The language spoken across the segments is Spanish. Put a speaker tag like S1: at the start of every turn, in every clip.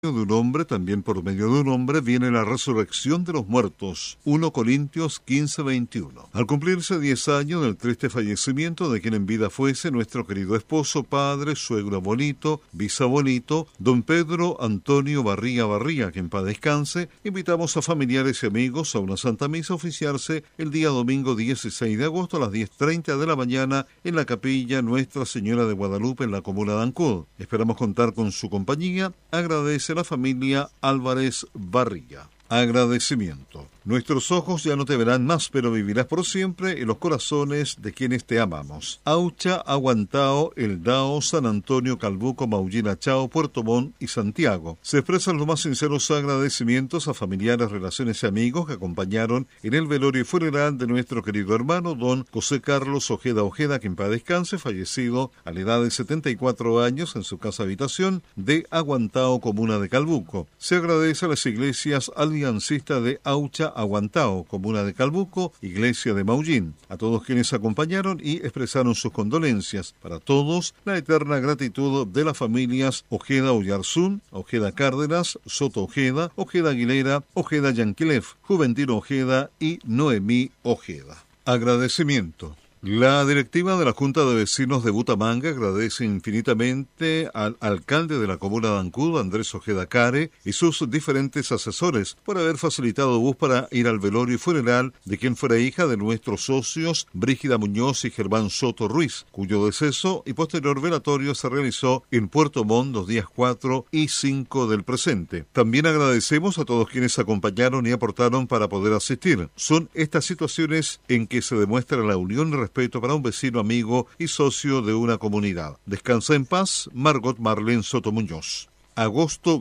S1: de un hombre, también por medio de un hombre, viene la resurrección de los muertos. 1 Corintios 15:21. Al cumplirse 10 años del triste fallecimiento de quien en vida fuese nuestro querido esposo, padre, suegro, abuelito, bisabuelito, don Pedro Antonio Barría, que en paz descanse, invitamos a familiares y amigos a una Santa Misa a oficiarse el día domingo 16 de agosto a las 10:30 de la mañana en la capilla Nuestra Señora de Guadalupe en la comuna de Ancud. Esperamos contar con su compañía. Agradece la familia Álvarez Barría. Agradecimiento. Nuestros ojos ya no te verán más, pero vivirás por siempre en los corazones de quienes te amamos. Aucha, Aguantao, Eldao, San Antonio, Calbuco, Maullín, Achao, Puerto Montt y Santiago. Se expresan los más sinceros agradecimientos a familiares, relaciones y amigos que acompañaron en el velorio y funeral de nuestro querido hermano, don José Carlos Ojeda, que en paz descanse, fallecido a la edad de 74 años en su casa habitación de Aguantao, comuna de Calbuco. Se agradece a las iglesias aliancistas de Aucha, Aguantao, comuna de Calbuco, iglesia de Maullín, a todos quienes acompañaron y expresaron sus condolencias. Para todos, la eterna gratitud de las familias Ojeda Oyarzún, Ojeda Cárdenas, Soto Ojeda, Ojeda Aguilera, Ojeda Yanquilef, Juventino Ojeda y Noemí Ojeda. Agradecimiento. La directiva de la Junta de Vecinos de Butamanga agradece infinitamente al alcalde de la comuna de Ancud, Andrés Ojeda Care, y sus diferentes asesores por haber facilitado bus para ir al velorio y funeral de quien fuera hija de nuestros socios Brígida Muñoz y Germán Soto Ruiz, cuyo deceso y posterior velatorio se realizó en Puerto Montt los días 4 y 5 del presente. También agradecemos a todos quienes acompañaron y aportaron para poder asistir. Son estas situaciones en que se demuestra la unión y respeto para un vecino, amigo y socio de una comunidad. Descansa en paz, Margot Marlene Soto Muñoz. Agosto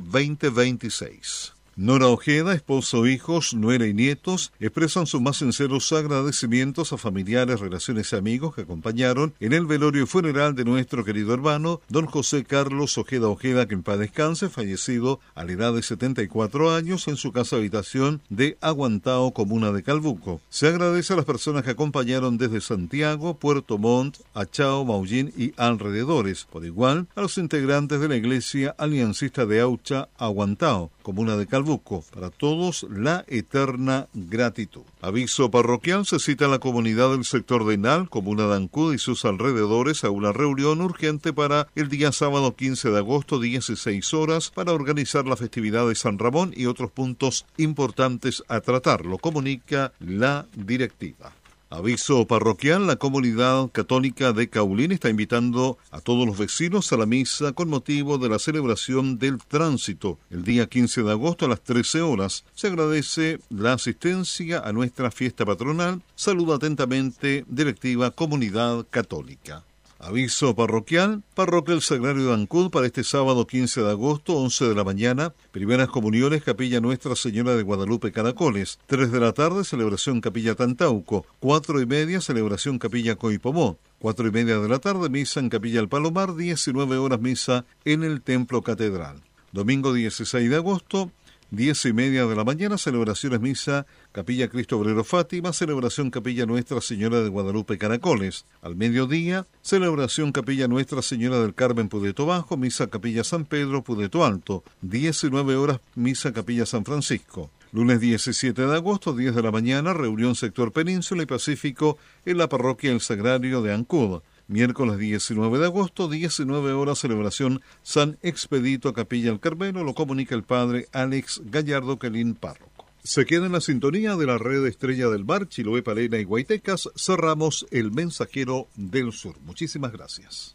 S1: 2026. Nora Ojeda, esposo, hijos, nuera y nietos expresan sus más sinceros agradecimientos a familiares, relaciones y amigos que acompañaron en el velorio y funeral de nuestro querido hermano, don José Carlos Ojeda, que en paz descanse, fallecido a la edad de 74 años en su casa habitación de Aguantao, comuna de Calbuco. Se agradece a las personas que acompañaron desde Santiago, Puerto Montt, Achao, Maullín y alrededores. Por igual, a los integrantes de la iglesia aliancista de Aucha, Aguantao, comuna de Calbuco. Para todos, la eterna gratitud. Aviso parroquial: se cita a la comunidad del sector de Inal, comuna de Ancud y sus alrededores a una reunión urgente para el día sábado 15 de agosto, 16 horas, para organizar la festividad de San Ramón y otros puntos importantes a tratar. Lo comunica la directiva. Aviso parroquial: la comunidad católica de Caulín está invitando a todos los vecinos a la misa con motivo de la celebración del tránsito. El día 15 de agosto a las 13 horas se agradece la asistencia a nuestra fiesta patronal. Saluda atentamente, directiva Comunidad Católica. Aviso parroquial: Parroquia El Sagrario de Ancud para este sábado 15 de agosto, 11 de la mañana, primeras comuniones Capilla Nuestra Señora de Guadalupe Caracoles, 3 de la tarde celebración Capilla Tantauco, 4:30 celebración Capilla Coipomó, 4:30 de la tarde misa en Capilla El Palomar, 19 horas misa en el Templo Catedral. Domingo 16 de agosto, 10:30 de la mañana, celebraciones misa Capilla Cristo Obrero Fátima, celebración Capilla Nuestra Señora de Guadalupe Caracoles. Al mediodía, celebración Capilla Nuestra Señora del Carmen Pudeto Bajo, misa Capilla San Pedro Pudeto Alto, 19 horas misa Capilla San Francisco. Lunes 17 de agosto, 10 de la mañana, reunión sector Península y Pacífico en la parroquia El Sagrario de Ancud. Miércoles 19 de agosto, 19 horas, celebración San Expedito Capilla El Carmelo, lo comunica el padre Alex Gallardo Quelín, párroco. Se queda en la sintonía de la red Estrella del Mar, Chiloé, Palena y Guaytecas. Cerramos el Mensajero del Sur. Muchísimas gracias.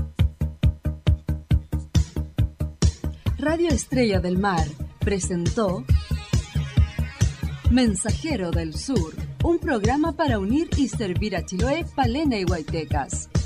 S2: Radio Estrella del Mar presentó Mensajero del Sur, un programa para unir y servir a Chiloé, Palena y Guaytecas.